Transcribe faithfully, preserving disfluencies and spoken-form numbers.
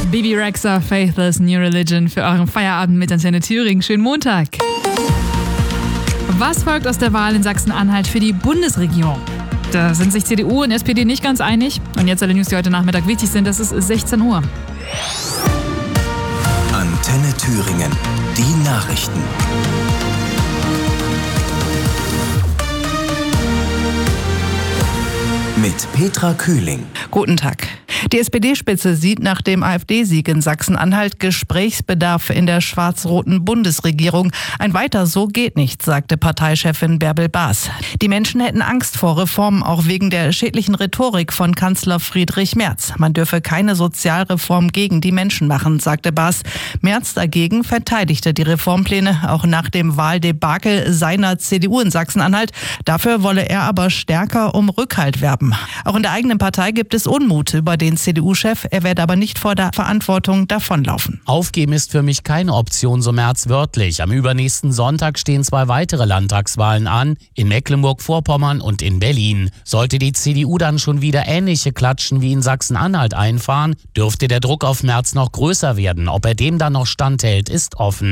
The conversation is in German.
Bebe Rexha, Faithless New Religion für euren Feierabend mit Antenne Thüringen. Schönen Montag. Was folgt aus der Wahl in Sachsen-Anhalt für die Bundesregierung? Da sind sich C D U und S P D nicht ganz einig. Und jetzt alle News, die heute Nachmittag wichtig sind. Das ist sechzehn Uhr. Antenne Thüringen. Die Nachrichten. Mit Petra Kühling. Guten Tag. Die S P D-Spitze sieht nach dem AfD-Sieg in Sachsen-Anhalt Gesprächsbedarf in der schwarz-roten Bundesregierung. Ein Weiter so geht nicht, sagte Parteichefin Bärbel Baas. Die Menschen hätten Angst vor Reformen, auch wegen der schädlichen Rhetorik von Kanzler Friedrich Merz. Man dürfe keine Sozialreform gegen die Menschen machen, sagte Baas. Merz dagegen verteidigte die Reformpläne, auch nach dem Wahldebakel seiner C D U in Sachsen-Anhalt. Dafür wolle er aber stärker um Rückhalt werben. Auch in der eigenen Partei gibt es Unmut über den C D U-Chef. Er werde aber nicht vor der Verantwortung davonlaufen. Aufgeben ist für mich keine Option, so Merz wörtlich. Am übernächsten Sonntag stehen zwei weitere Landtagswahlen an, in Mecklenburg-Vorpommern und in Berlin. Sollte die C D U dann schon wieder ähnliche Klatschen wie in Sachsen-Anhalt einfahren, dürfte der Druck auf Merz noch größer werden. Ob er dem dann noch standhält, ist offen.